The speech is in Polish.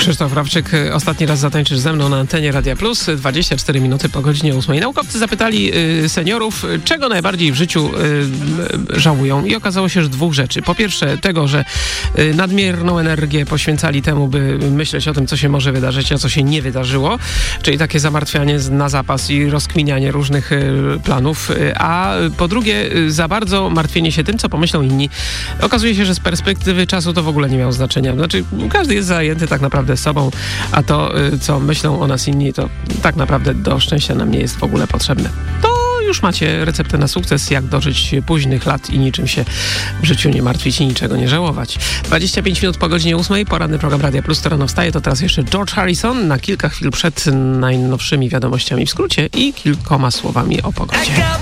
Krzysztof Rawczyk, ostatni raz zatańczysz ze mną na antenie Radia Plus, 24 minuty po godzinie 8. Naukowcy zapytali seniorów, czego najbardziej w życiu żałują, i okazało się, że dwóch rzeczy. Po pierwsze tego, że nadmierną energię poświęcali temu, by myśleć o tym, co się może wydarzyć, a co się nie wydarzyło, czyli takie zamartwianie na zapas i rozkminianie różnych planów, a po drugie za bardzo martwienie się tym, co pomyślą inni. Okazuje się, że z perspektywy czasu to w ogóle nie miało znaczenia. Znaczy, każdy jest zajęty tak naprawdę sobą, a to, co myślą o nas inni, to tak naprawdę do szczęścia nam nie jest w ogóle potrzebne. To już macie receptę na sukces, jak dożyć późnych lat i niczym się w życiu nie martwić i niczego nie żałować. 25 minut po godzinie 8, poranny program Radia Plus, to rano wstaje, to teraz jeszcze George Harrison na kilka chwil przed najnowszymi wiadomościami w skrócie i kilkoma słowami o pogodzie.